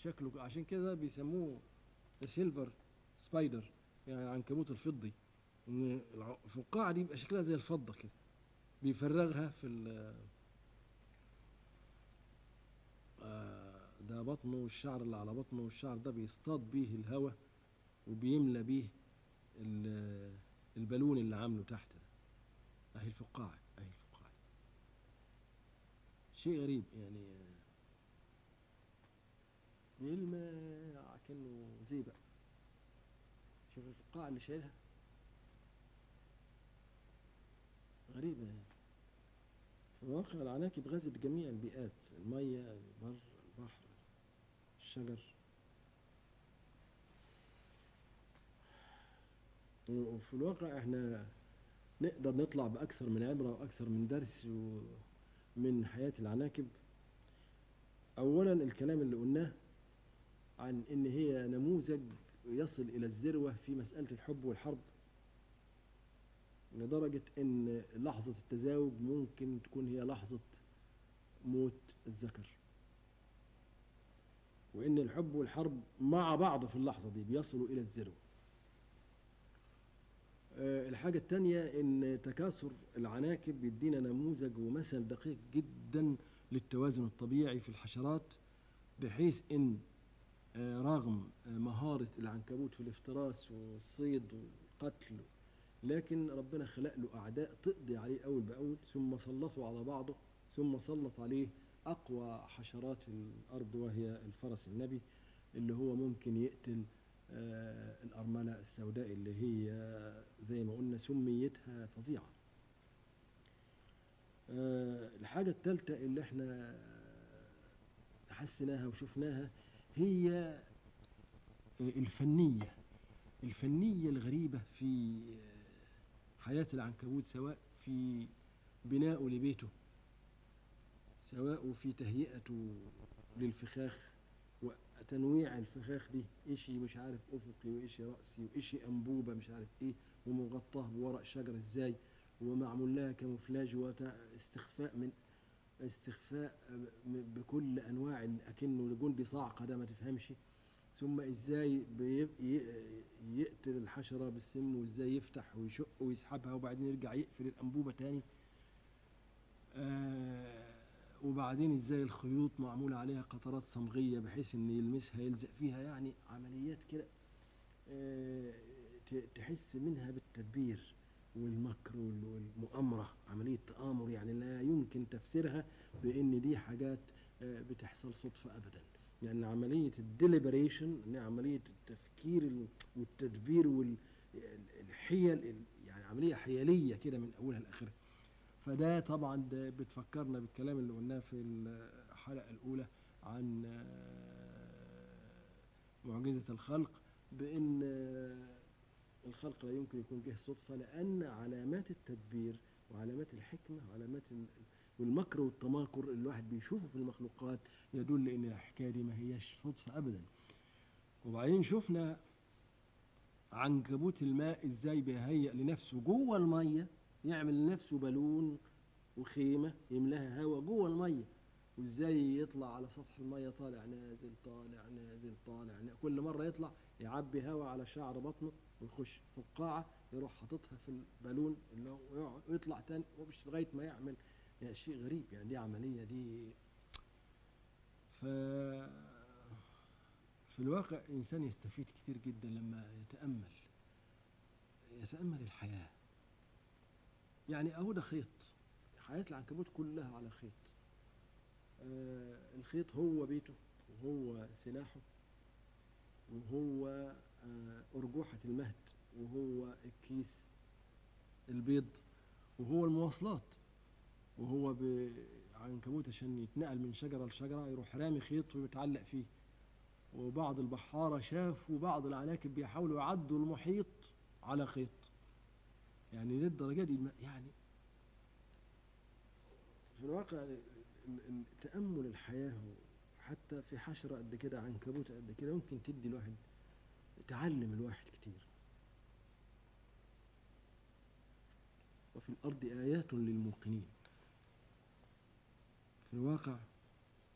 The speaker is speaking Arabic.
شكله عشان كده بيسموه سيلفر سبايدر، يعني العنكبوت الفضي. ان الفقاعة دي بيبقى شكلها زي الفضة كده، بيفرغها في ده بطنه والشعر اللي على بطنه، والشعر ده بيصطاد بيه الهواء وبيملى بيه البالون اللي عامله تحت ده. اهي الفقاعة، اهي الفقاعة. شيء غريب يعني، يلمع كأنه زيبق. شوف الفقاعة اللي شايلها غريبة يعني. في الواقع العناكب غزت جميع البيئات، المية، البر، البحر، الشجر. وفي الواقع احنا نقدر نطلع بأكثر من عبرة وأكثر من درس من حياة العناكب. أولا الكلام اللي قلناه عن إن هي نموذج يصل إلى الذروة في مسألة الحب والحرب، لدرجة إن لحظة التزاوج ممكن تكون هي لحظة موت الذكر، وإن الحب والحرب مع بعض في اللحظة دي بيصلوا إلى الذروة. الحاجة التانية إن تكاثر العناكب بيدينا نموذج ومثل دقيق جدا للتوازن الطبيعي في الحشرات، بحيث إن رغم مهارة العنكبوت في الافتراس والصيد والقتل، لكن ربنا خلق له أعداء تقضي عليه أول بأول، ثم سلطوا على بعضه، ثم سلط عليه أقوى حشرات الأرض وهي الفرس النبي، اللي هو ممكن يقتل الأرملة السوداء اللي هي زي ما قلنا سميتها فظيعة. الحاجة الثالثة اللي احنا حسناها وشفناها هي الفنية الغريبة في حياة العنكبوت، سواء في بنائه لبيته، سواء في تهيئته للفخاخ وتنويع الفخاخ دي، إشي مش عارف أفقي وإشي رأسي وإشي أنبوبة مش عارف إيه، ومغطاه بورق شجر إزاي، ومعمول لها كاموفلاج استخفاء بكل أنواع أكنه جندي صاعقة ده ما تفهمش. ثم إزاي يقتل الحشرة بالسم، وإزاي يفتح ويشق ويسحبها وبعدين يرجع يقفل الأنبوبة تاني. وبعدين ازاي الخيوط معمولة عليها قطرات صمغية بحيث ان يلمسها يلزق فيها، يعني عمليات كده تحس منها بالتدبير والمكر والمؤامرة، عملية تآمر يعني لا يمكن تفسيرها بان دي حاجات بتحصل صدفة ابدا. يعني عملية الديليبريشن، عملية التفكير والتدبير والحيل، يعني عملية حيلية كده من اولها لاخرها. فده طبعا ده بتفكرنا بالكلام اللي قلناه في الحلقة الأولى عن معجزة الخلق، بأن الخلق لا يمكن يكون جه صدفة، لأن علامات التدبير وعلامات الحكمة وعلامات والمكر والتماكر اللي الواحد بيشوفه في المخلوقات يدل أن الحكاية دي ما هيش صدفة أبدا. وبعدين شفنا عنكبوت الماء إزاي بيهيئ لنفسه جوه المية، يعمل لنفسه بالون وخيمة يملاها هواء جوه المية، وازاي يطلع على سطح المية طالع نازل طالع نازل طالع نازل. كل مرة يطلع يعبي هواء على شعر بطنه ويخش فقاعة، يروح حاططها في البالون اللي هو ويطلع تاني ومش لغاية ما يعمل. يعني شيء غريب يعني، دي عملية دي. في الواقع الإنسان يستفيد كتير جدا لما يتأمل الحياة. يعني أهو ده خيط، حياة العنكبوت كلها على خيط. الخيط هو بيته، وهو سلاحه، وهو أرجوحة المهد، وهو الكيس البيض، وهو المواصلات. وهو عنكبوت عشان يتنقل من شجرة لشجرة يروح رامي خيط ويتعلق فيه. وبعض البحارة شافوا بعض العناكب بيحاولوا يعدوا المحيط على خيط، يعني للدرجة دي يعني. في الواقع تأمل الحياة حتى في حشرة قد كده، عنكبوت قد كده، ممكن تدي الواحد، تعلم الواحد كتير. وفي الأرض آيات للموقنين. في الواقع